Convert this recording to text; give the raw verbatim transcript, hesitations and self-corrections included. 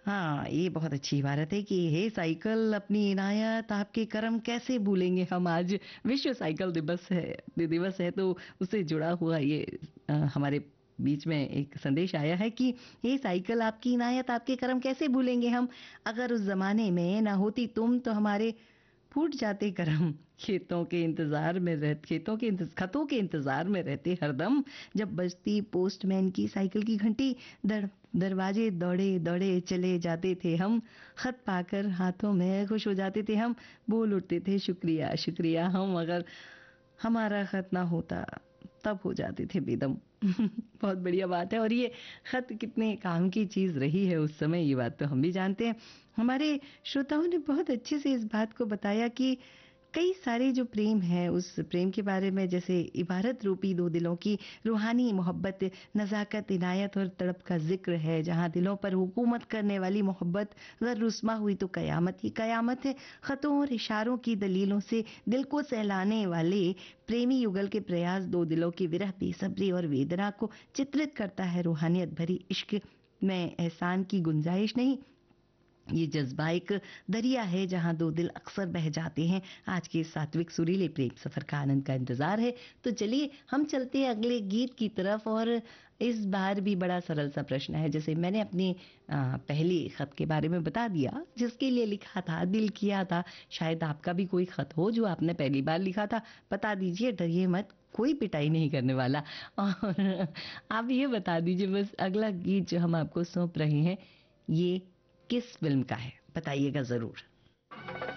हाँ, ये बहुत अच्छी इबारत है कि हे साइकिल अपनी इनायत आपके करम कैसे भूलेंगे हम। आज विश्व साइकिल दिवस है दिवस है तो उससे जुड़ा हुआ ये अ, हमारे बीच में एक संदेश आया है कि हे साइकिल आपकी इनायत आपके करम कैसे भूलेंगे हम। अगर उस जमाने में ना होती तुम तो हमारे फूट जाते करम। खेतों के इंतजार में रह खेतों के इंतज, खतों के इंतजार में रहते हरदम। जब बजती पोस्टमैन की साइकिल की घंटी दर दरवाजे दौड़े दौड़े चले जाते थे हम। खत पाकर हाथों में खुश हो जाते थे हम। बोल उठते थे शुक्रिया शुक्रिया हम। अगर हमारा खत ना होता तब हो जाते थे बेदम। बहुत बढ़िया बात है। और ये खत कितने काम की चीज रही है उस समय, ये बात तो हम भी जानते हैं। हमारे श्रोताओं ने बहुत अच्छे से इस बात को बताया कि कई सारे जो प्रेम है उस प्रेम के बारे में, जैसे इबारत रूपी दो दिलों की रूहानी मोहब्बत, नज़ाकत, इनायत और तड़प का जिक्र है। जहां दिलों पर हुकूमत करने वाली मोहब्बत अगर रुस्वा हुई तो कयामत ही कयामत है। खतों और इशारों की दलीलों से दिल को सहलाने वाले प्रेमी युगल के प्रयास दो दिलों की विरह, बेसब्री और वेदना को चित्रित करता है। रूहानियत भरी इश्क में एहसान की गुंजाइश नहीं, ये जज्बा एक दरिया है जहां दो दिल अक्सर बह जाते हैं। आज के सात्विक सुरीले प्रेम सफर का आनंद का इंतजार है। तो चलिए हम चलते हैं अगले गीत की तरफ। और इस बार भी बड़ा सरल सा प्रश्न है। जैसे मैंने अपनी आ, पहली खत के बारे में बता दिया, जिसके लिए लिखा था, दिल किया था। शायद आपका भी कोई खत हो जो आपने पहली बार लिखा था, बता दीजिए, डरिए मत, कोई पिटाई नहीं करने वाला। और आप ये बता दीजिए बस, अगला गीत जो हम आपको सौंप रहे हैं ये किस फिल्म का है, बताइएगा जरूर।